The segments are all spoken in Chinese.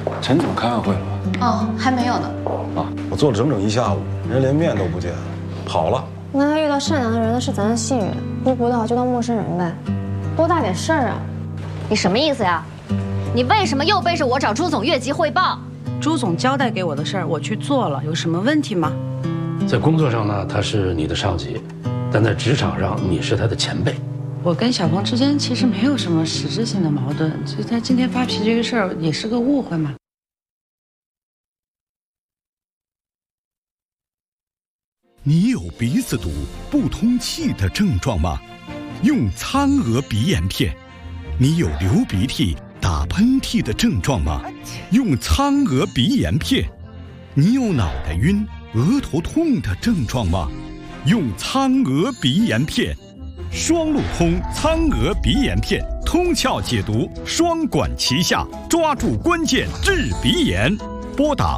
陈总开完会了吗？ 哦，还没有呢。 啊， 我做了整整一下午，人连面都不见，跑了。 那他遇到善良的人呢，是咱的幸运；遇不到就当陌生人呗，多大点事儿啊！ 你什么意思呀？你为什么又背着我找朱总越级汇报？ 朱总交代给我的事儿，我去做了，有什么问题吗？ 在工作上呢，他是你的上级，但在职场上你是他的前辈。 我跟小鹏之间其实没有什么实质性的矛盾，其实他今天发脾气这个事儿也是个误会嘛。 你有鼻子堵、不通气的症状吗？用苍娥鼻炎片。你有流鼻涕、打喷嚏的症状吗？用苍娥鼻炎片。你有脑袋晕、额头痛的症状吗？用苍娥鼻炎片。双路通苍娥鼻炎片，通窍解毒，双管齐下，抓住关键治鼻炎。拨打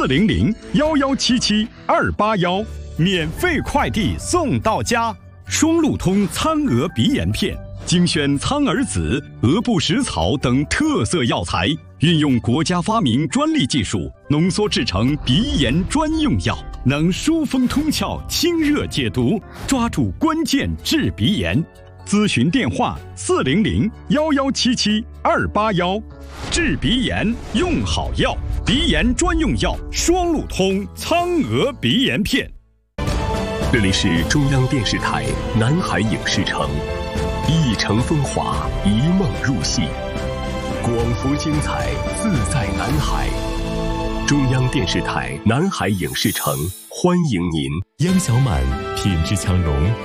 400-1177-281，免费快递送到家。双路通苍娥鼻炎片，精选苍耳子、鹅不食草等特色药材，运用国家发明专利技术，浓缩制成鼻炎专用药，能疏风通窍、清热解毒，抓住关键治鼻炎。咨询电话400-1177-281。治鼻炎用好药，鼻炎专用药双路通苍娥鼻炎片。 这里是中央电视台南海影视城，一城风华，一梦入戏，广福精彩，自在南海。中央电视台南海影视城欢迎您。 央小满品质强融。